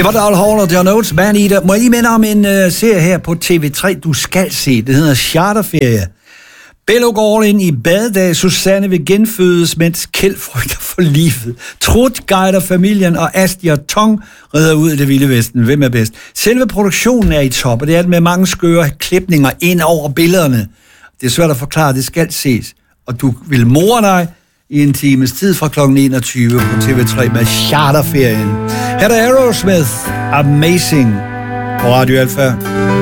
Det var Daryl Hall og John Oates, Man Eater. Må jeg lige minde om en serie her på TV3, du skal se. Det hedder Charterferie. Bello går ind i badedag. Susanne vil genfødes, mens Kjeld frygter for livet. Trud guider familien, og Asti og Tong redder ud i det vilde vesten. Hvem er bedst? Selve produktionen er i top, og det er med mange skøre klipninger ind over billederne. Det er svært at forklare, det skal ses. Og du vil more dig i en times tid fra kl. 21 på TV3 med Charterferien. Her er Aerosmith, Amazing på Radio Alpha.